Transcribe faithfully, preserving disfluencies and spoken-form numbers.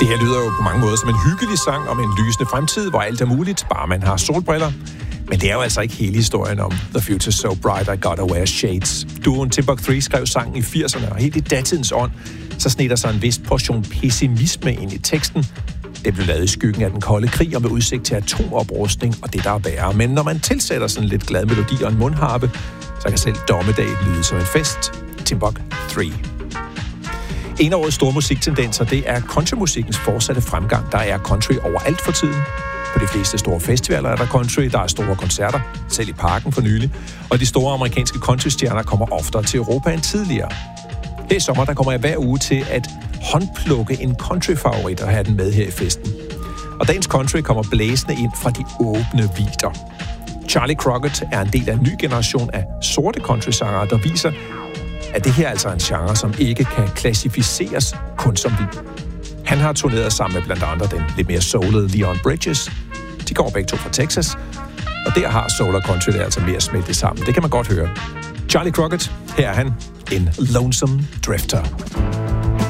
Det her lyder jo på mange måder som en hyggelig sang om en lysende fremtid, hvor alt er muligt, bare man har solbriller. Men det er jo altså ikke hele historien om The Future's So Bright I Gotta Wear Shades. Duoen Timbuk tre skrev sangen i firserne, og helt i datidens ånd, så sned der sig en vis portion pessimisme ind i teksten. Det blev lavet i skyggen af den kolde krig og med udsigt til atomoprustning og det, der er værre. Men når man tilsætter sådan lidt glad melodi og en mundharpe, så kan selv dommedag lyde som en fest. Timbuk tre. En af årets store musiktendenser, det er countrymusikkens fortsatte fremgang. Der er country overalt for tiden. På de fleste store festivaler er der country, der er store koncerter, selv i Parken for nylig, og de store amerikanske countrystjerner kommer oftere til Europa end tidligere. Her i sommer, der kommer jeg hver uge til at håndplukke en countryfavorit og have den med her i festen. Og dagens country kommer blæsende ind fra de åbne vidder. Charlie Crockett er en del af en ny generation af sorte countrysangere, der viser, at det her er altså en genre, som ikke kan klassificeres kun som hvid. Han har turneret sammen med blandt andre den lidt mere soulede Leon Bridges. De kommer begge to fra Texas, og der har soul og country det altså mere smeltet sammen. Det kan man godt høre. Charlie Crockett, her er han, en Lonesome Drifter.